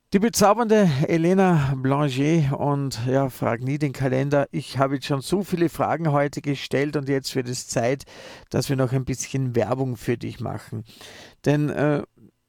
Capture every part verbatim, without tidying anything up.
Die bezaubernde Elena Blanger und ja, frag nie den Kalender. Ich habe jetzt schon so viele Fragen heute gestellt und jetzt wird es Zeit, dass wir noch ein bisschen Werbung für dich machen. Denn äh,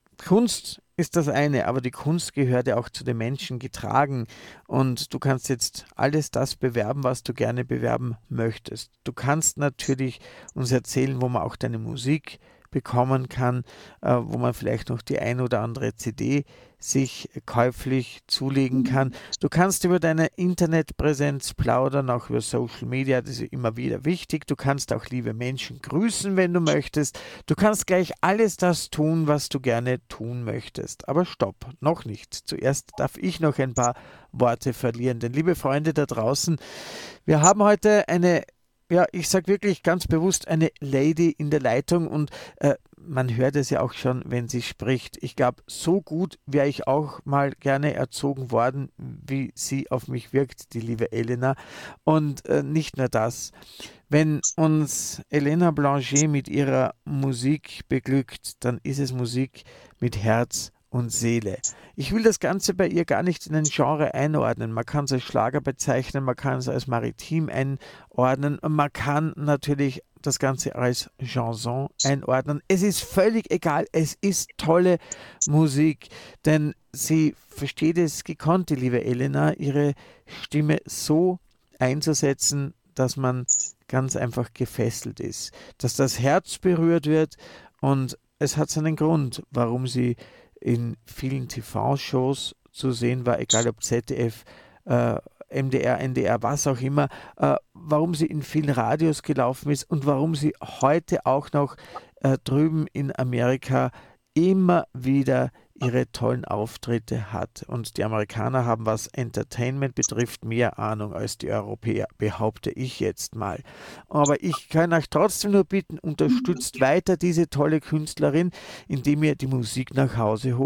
Kunst ist das eine, aber die Kunst gehört ja auch zu den Menschen getragen und du kannst jetzt alles das bewerben, was du gerne bewerben möchtest. Du kannst natürlich uns erzählen, wo man auch deine Musik bekommen kann, äh, wo man vielleicht noch die ein oder andere C D sich käuflich zulegen kann. Du kannst über deine Internetpräsenz plaudern, auch über Social Media, das ist immer wieder wichtig. Du kannst auch liebe Menschen grüßen, wenn du möchtest. Du kannst gleich alles das tun, was du gerne tun möchtest. Aber stopp, noch nicht. Zuerst darf ich noch ein paar Worte verlieren. Denn liebe Freunde da draußen, wir haben heute eine, ja, ich sage wirklich ganz bewusst, eine Lady in der Leitung und äh, man hört es ja auch schon, wenn sie spricht. Ich glaube, so gut wäre ich auch mal gerne erzogen worden, wie sie auf mich wirkt, die liebe Elena. Und äh, nicht nur das. Wenn uns Elena Blanger mit ihrer Musik beglückt, dann ist es Musik mit Herz und Seele. Ich will das Ganze bei ihr gar nicht in ein Genre einordnen. Man kann es als Schlager bezeichnen, man kann es als Maritim einordnen und man kann natürlich das Ganze als Chanson einordnen. Es ist völlig egal, es ist tolle Musik, denn sie versteht es gekonnt, die liebe Elena, ihre Stimme so einzusetzen, dass man ganz einfach gefesselt ist, dass das Herz berührt wird und es hat seinen Grund, warum sie in vielen T V-Shows zu sehen war, egal ob Z D F, äh, M D R, N D R, was auch immer, äh, warum sie in vielen Radios gelaufen ist und warum sie heute auch noch äh, drüben in Amerika immer wieder ihre tollen Auftritte hat. Und die Amerikaner haben, was Entertainment betrifft, mehr Ahnung als die Europäer, behaupte ich jetzt mal. Aber ich kann euch trotzdem nur bitten, unterstützt weiter diese tolle Künstlerin, indem ihr die Musik nach Hause holt.